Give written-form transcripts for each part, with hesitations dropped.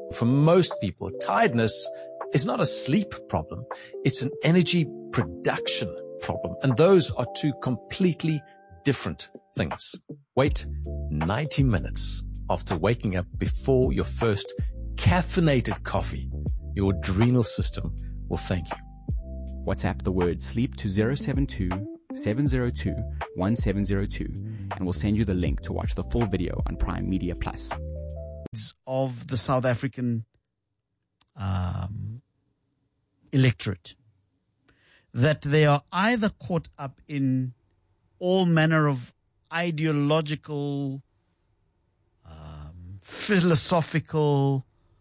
For most people, tiredness is not a sleep problem. It's an energy production problem. And those are two completely different things. Wait 90 minutes after waking up before your first caffeinated coffee. Your adrenal system will thank you. WhatsApp the word sleep to 072-702-1702 and we'll send you the link to watch the full video on Prime Media Plus. Of the South African electorate, that they are either caught up in all manner of ideological, philosophical,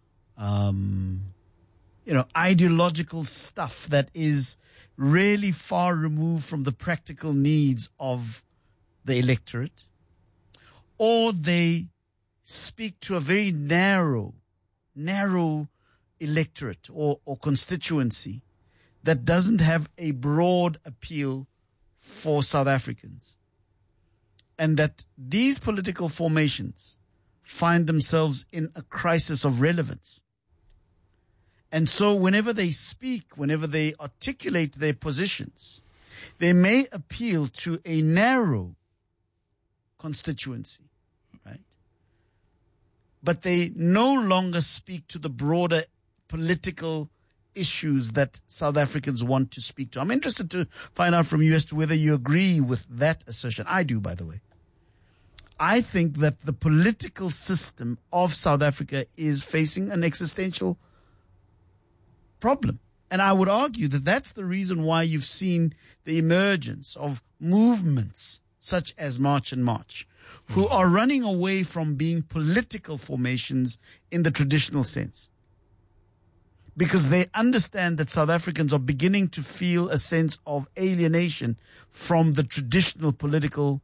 ideological stuff that is really far removed from the practical needs of the electorate, or they speak to a very narrow electorate or constituency that doesn't have a broad appeal for South Africans. And that these political formations find themselves in a crisis of relevance. And so whenever they speak, whenever they articulate their positions, they may appeal to a narrow constituency, right? But they no longer speak to the broader political issues that South Africans want to speak to. I'm interested to find out from you as to whether you agree with that assertion. I do, by the way. I think that the political system of South Africa is facing an existential problem. And I would argue that that's the reason why you've seen the emergence of movements such as March and March, who are running away from being political formations in the traditional sense. Because they understand that South Africans are beginning to feel a sense of alienation from the traditional political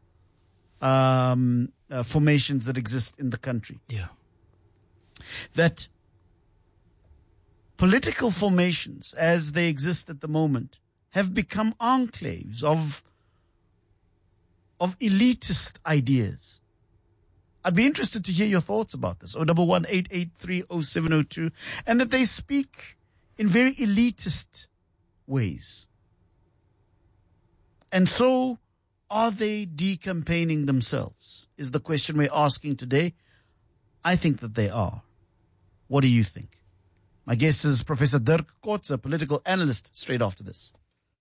formations that exist in the country. Yeah. That political formations, as they exist at the moment, have become enclaves of elitist ideas. I'd be interested to hear your thoughts about this. 011-883-0702. And that they speak in very elitist ways. And so, are they decampaigning themselves? Is the question we're asking today. I think that they are. What do you think? My guest is Professor Dirk Coetzee, a political analyst, straight after this.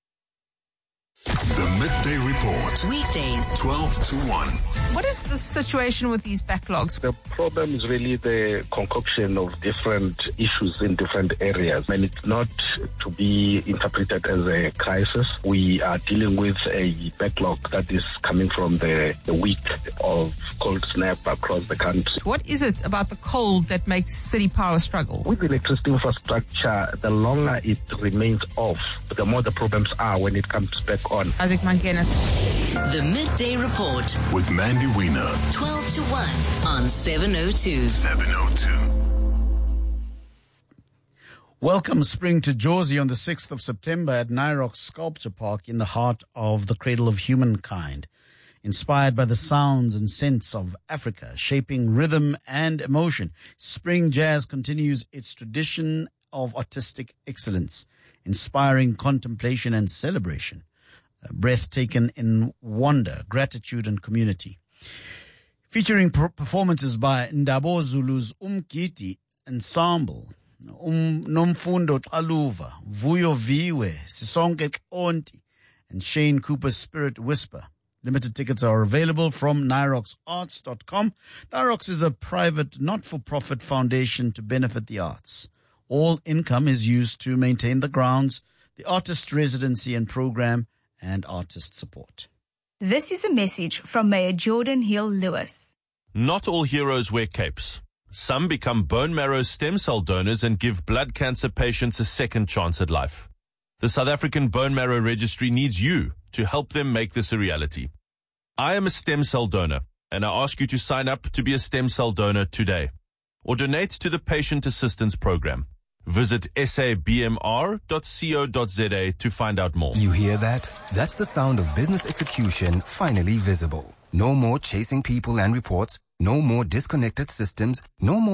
The Midday Report. Weekdays, 12 to 1. What is the situation with these backlogs? The problem is really the concoction of different issues in different areas. And it's not to be interpreted as a crisis. We are dealing with a backlog that is coming from the week of cold snap across the country. What is it about the cold that makes City Power struggle? With electricity infrastructure, the longer it remains off, the more the problems are when it comes back on. Isaac Mangena. The Midday Report. With Mandy Wiener. 12 to 1 on 702. 702. Welcome spring to Jozi on the 6th of September at Nyrox Sculpture Park in the heart of the cradle of humankind. Inspired by the sounds and scents of Africa, shaping rhythm and emotion, spring jazz continues its tradition of artistic excellence, inspiring contemplation and celebration. Breath taken in wonder, gratitude, and community. Featuring performances by Ndabo Zulu's Umgidi Ensemble, Nomfundo Xaluva, Vuyo Viwe, Sisonke Xonti, and Shane Cooper's Spirit Whisper. Limited tickets are available from nyroxarts.com. Nyrox is a private, not-for-profit foundation to benefit the arts. All income is used to maintain the grounds, the artist residency and program, and artist support. This is a message from Mayor Jordan Hill-Lewis. Not all heroes wear capes. Some become bone marrow stem cell donors and give blood cancer patients a second chance at life. The South African Bone Marrow Registry needs you to help them make this a reality. I am a stem cell donor, and I ask you to sign up to be a stem cell donor today, or donate to the Patient Assistance Program. Visit sabmr.co.za to find out more. You hear that? That's the sound of business execution finally visible. No more chasing people and reports. No more disconnected systems. No more